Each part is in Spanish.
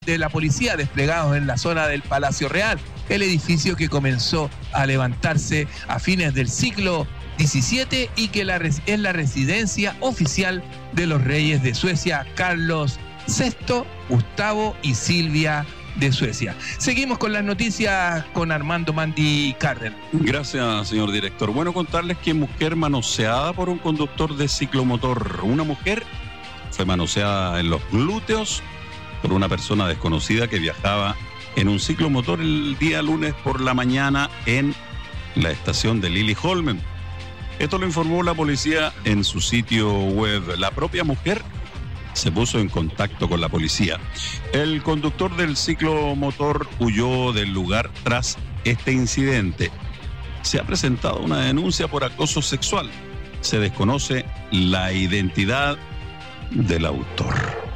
de la policía desplegados en la zona del Palacio Real, el edificio que comenzó a levantarse a fines del siglo XVII y que es la residencia oficial de los reyes de Suecia, Carlos VI, Gustavo y Silvia de Suecia. Seguimos con las noticias con Armando Mandi Cárdenas. Gracias, señor director. Bueno, contarles que mujer manoseada por un conductor de ciclomotor. Una mujer fue manoseada en los glúteos por una persona desconocida que viajaba en un ciclomotor el día lunes por la mañana en la estación de Liljeholmen. Esto lo informó la policía en su sitio web. La propia mujer se puso en contacto con la policía. El conductor del ciclomotor huyó del lugar tras este incidente. Se ha presentado una denuncia por acoso sexual. Se desconoce la identidad del autor.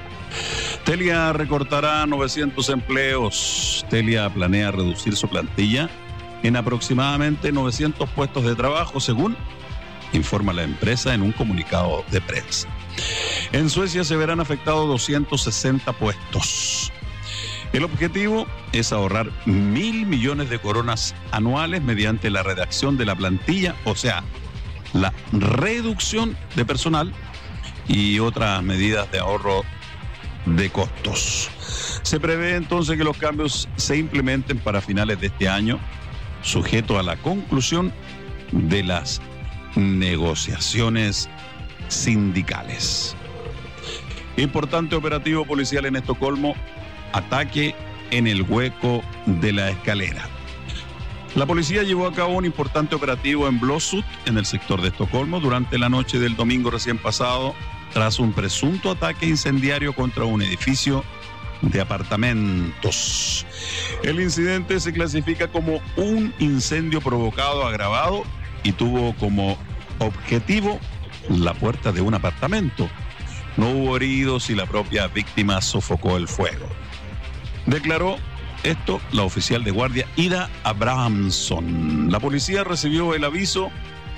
Telia recortará 900 empleos. Telia planea reducir su plantilla en aproximadamente 900 puestos de trabajo, según informa la empresa en un comunicado de prensa. En Suecia se verán afectados 260 puestos. El objetivo es ahorrar 1.000 millones de coronas anuales mediante la redacción de la plantilla, o sea, la reducción de personal y otras medidas de ahorro de costos. Se prevé entonces que los cambios se implementen para finales de este año, sujeto a la conclusión de las negociaciones sindicales. Importante operativo policial en Estocolmo, ataque en el hueco de la escalera. La policía llevó a cabo un importante operativo en Blossut, en el sector de Estocolmo, durante la noche del domingo recién pasado, tras un presunto ataque incendiario contra un edificio de apartamentos. El incidente se clasifica como un incendio provocado agravado y tuvo como objetivo la puerta de un apartamento. No hubo heridos y la propia víctima sofocó el fuego. Declaró esto la oficial de guardia Ida Abrahamsson. La policía recibió el aviso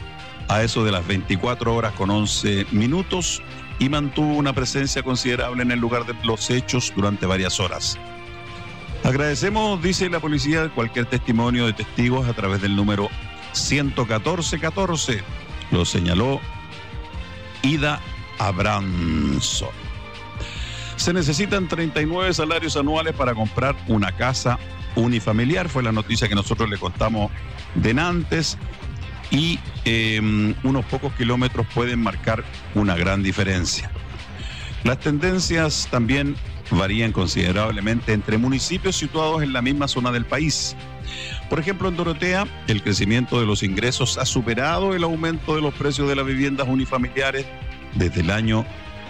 a eso de las 24 horas con 11 minutos y mantuvo una presencia considerable en el lugar de los hechos durante varias horas. Agradecemos, dice la policía, cualquier testimonio de testigos a través del número 11414. Lo señaló Ida Abrahamsson. Se necesitan 39 salarios anuales para comprar una casa unifamiliar. Fue la noticia que nosotros le contamos de Nantes. Y unos pocos kilómetros pueden marcar una gran diferencia. Las tendencias también varían considerablemente entre municipios situados en la misma zona del país. Por ejemplo, en Dorotea, el crecimiento de los ingresos ha superado el aumento de los precios de las viviendas unifamiliares desde el año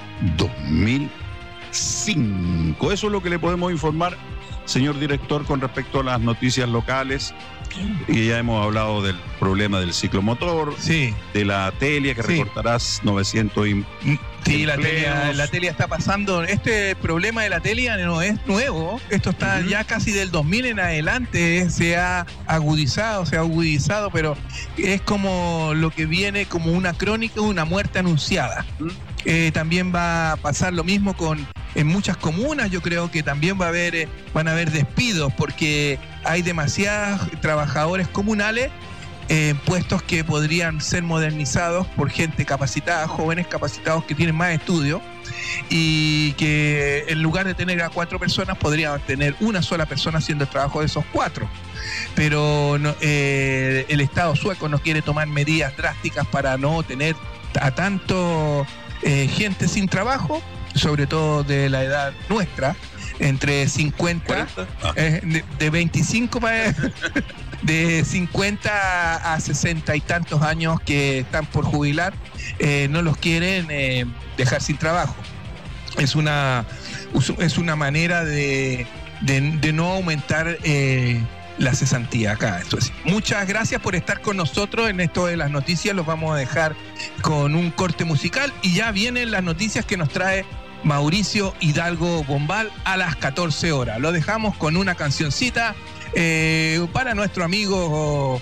2005. Eso es lo que le podemos informar, señor director, con respecto a las noticias locales. Y ya hemos hablado del problema del ciclomotor, sí, de la Telia, que recortarás 900 Sí, la Telia está pasando. Este problema de la Telia no es nuevo. Esto está ya casi del 2000 en adelante. Se ha agudizado, pero es como lo que viene como una crónica, una muerte anunciada. También va a pasar lo mismo en muchas comunas. Yo creo que también van a haber despidos porque hay demasiados trabajadores comunales puestos que podrían ser modernizados por gente capacitada, jóvenes capacitados que tienen más estudios y que en lugar de tener a 4 personas podrían tener una sola persona haciendo el trabajo de esos 4. Pero no, el Estado sueco no quiere tomar medidas drásticas para no tener a tanto gente sin trabajo, sobre todo de la edad nuestra, entre 50, de 25 para... de 50 a 60 y tantos años que están por jubilar, no los quieren dejar sin trabajo. Es una manera de no aumentar la cesantía acá. Entonces, muchas gracias por estar con nosotros en esto de las noticias. Los vamos a dejar con un corte musical y ya vienen las noticias que nos trae Mauricio Hidalgo Bombal a las 14 horas. Lo dejamos con una cancioncita para nuestro amigo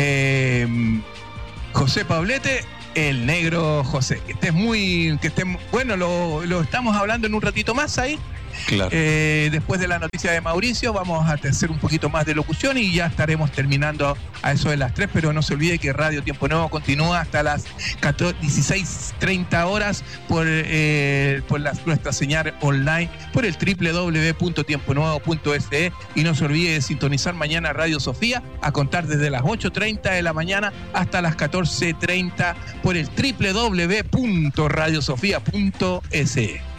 José Pablete, el negro José. Que estés bueno, lo estamos hablando en un ratito más ahí. Claro. Después de la noticia de Mauricio vamos a hacer un poquito más de locución y ya estaremos terminando a eso de las 3, pero no se olvide que Radio Tiempo Nuevo continúa hasta las 16:30 horas por nuestra señal online, por el www.tiemponuevo.se, y no se olvide de sintonizar mañana Radio Sofía a contar desde las 8:30 de la mañana hasta las 14:30 por el www.radiosofia.se.